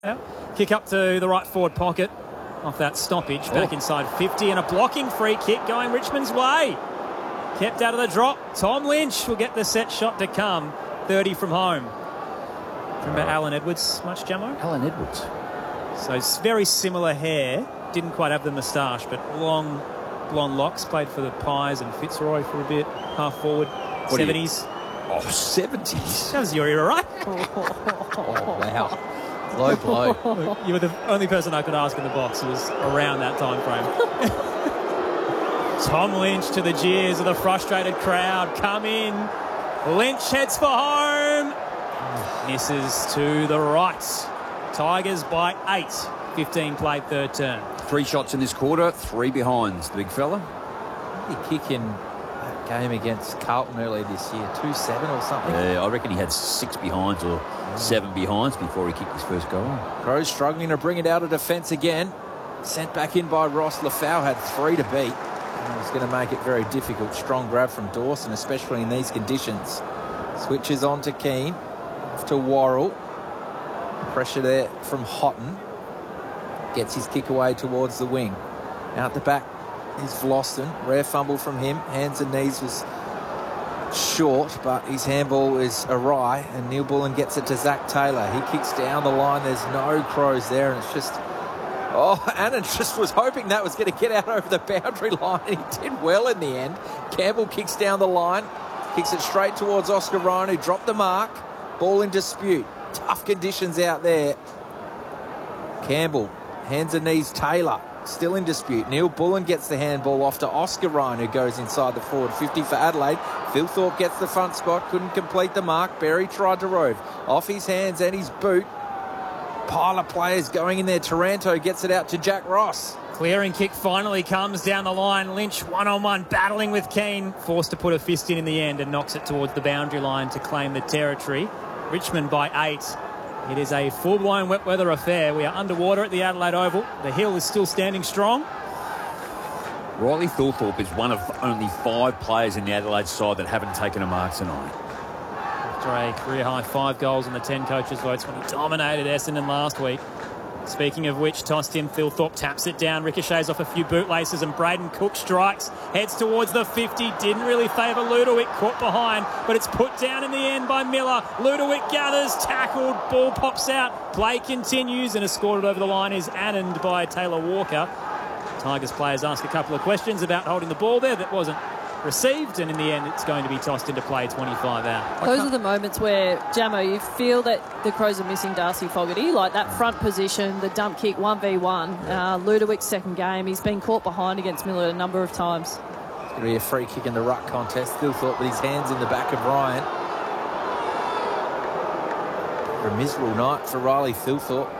Kick up to the right forward pocket off that stoppage, back inside 50, and a blocking free kick going Richmond's way. Kept out of the drop. Tom Lynch will get the set shot to come. 30 from home. Remember Alan Edwards much, Jamo? Alan Edwards. So it's very similar hair. Didn't quite have the moustache, but long blonde locks. Played for the Pies and Fitzroy for a bit. Half forward. 70s. Oh, 70s. That was your era, right? Oh, wow. Low blow. You were the only person I could ask in the box. It was around that time frame. Tom Lynch to the jeers of the frustrated crowd. Come in. Lynch heads for home. Misses to the right. Tigers by 8. 15 played third turn. 3 shots in this quarter, 3 behinds. The big fella. What did he kick in that game against Carlton earlier this year? 2-7 or something? Yeah, I reckon he had 6 behinds or 7 behinds before he kicked his first goal. Crows struggling to bring it out of defence again. Sent back in by Ross. Lafau had 3 to beat. It's going to make it very difficult. Strong grab from Dawson, especially in these conditions. Switches on to Keane. Off to Worrell. Pressure there from Houghton. Gets his kick away towards the wing. Out the back is Vlosten. Rare fumble from him. Hands and knees was short, but his handball is awry, and Neil Bullen gets it to Zach Taylor. He kicks down the line. There's no Crows there, and it's just... Oh, Annan just was hoping that was going to get out over the boundary line, and he did well in the end. Campbell kicks down the line, kicks it straight towards Oscar Ryan, who dropped the mark. Ball in dispute. Tough conditions out there. Campbell, hands and knees, Taylor, still in dispute. Neil Bullen gets the handball off to Oscar Ryan, who goes inside the forward 50 for Adelaide. Phil Thorpe gets the front spot, couldn't complete the mark. Berry tried to rove. Off his hands and his boot. Pile of players going in there. Taranto gets it out to Jack Ross. Clearing kick finally comes down the line. Lynch one-on-one battling with Keane. Forced to put a fist in the end and knocks it towards the boundary line to claim the territory. Richmond by 8. It is a full-blown wet weather affair. We are underwater at the Adelaide Oval. The hill is still standing strong. Riley Thilthorpe is one of only 5 players in the Adelaide side that haven't taken a mark tonight. After a career-high 5 goals in the 10 coaches' votes when he dominated Essendon last week. Speaking of which, tossed in, Thilthorpe taps it down, ricochets off a few bootlaces, and Braden Cook strikes, heads towards the 50, didn't really favour Ludovic, caught behind, but it's put down in the end by Miller. Ludovic gathers, tackled, ball pops out, play continues, and escorted over the line is Anand by Taylor Walker. Tigers players ask a couple of questions about holding the ball there that wasn't received, and in the end it's going to be tossed into play, 25 out. Those are the moments where, Jamo, you feel that the Crows are missing Darcy Fogarty, like that front position, the dump kick 1v1. Ludovic's second game, he's been caught behind against Miller a number of times. It's going to be a free kick in the ruck contest. Thilthorpe with his hands in the back of Ryan. A miserable night for Riley Thilthorpe.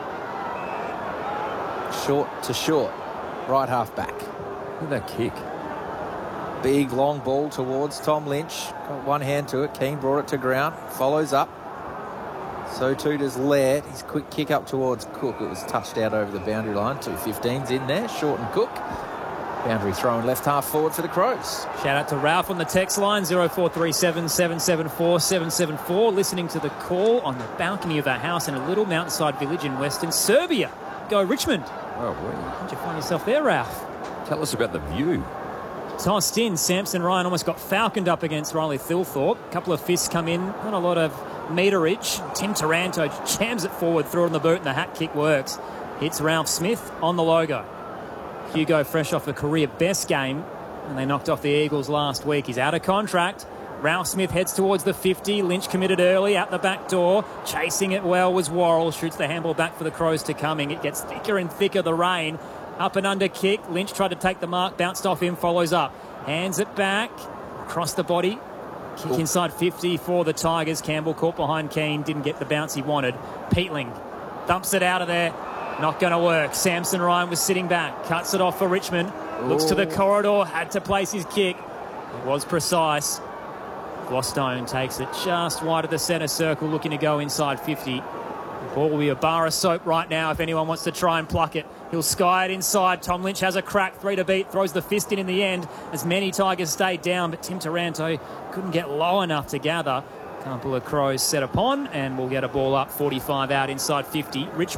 Short to short, right half back. Look at that kick. Big long ball towards Tom Lynch. Got one hand to it. Keane brought it to ground. Follows up. So too does Laird. His quick kick up towards Cook. It was touched out over the boundary line. 2.15's in there. Short and Cook. Boundary thrown left half forward for the Crows. Shout out to Ralph on the text line, 0437 774 774. Listening to the call on the balcony of our house in a little mountainside village in Western Serbia. Go Richmond. Oh, boy. How'd you find yourself there, Ralph? Tell us about the view. Tossed in, Samson Ryan almost got falconed up against Riley Thilthorpe. A couple of fists come in, not a lot of meterage. Tim Taranto jams it forward, threw it on the boot, and the hat kick works. Hits Ralph Smith on the logo. Hugo fresh off a career best game, and they knocked off the Eagles last week. He's out of contract. Ralph Smith heads towards the 50. Lynch committed early out the back door. Chasing it well was Worrell. Shoots the handball back for the Crows to coming. It gets thicker and thicker, the rain. Up and under kick. Lynch tried to take the mark, bounced off him, follows up. Hands it back. Across the body. Kick inside 50 for the Tigers. Campbell caught behind Keane. Didn't get the bounce he wanted. Peatling dumps it out of there. Not going to work. Samson Ryan was sitting back. Cuts it off for Richmond. Looks to the corridor. Had to place his kick. It was precise. Glostone takes it just wide of the centre circle, looking to go inside 50. The ball will be a bar of soap right now if anyone wants to try and pluck it. He'll sky it inside. Tom Lynch has a crack, 3 to beat, throws the fist in the end as many Tigers stayed down, but Tim Taranto couldn't get low enough to gather. Couple of Crows set upon, and we'll get a ball up, 45 out inside 50. Richmond.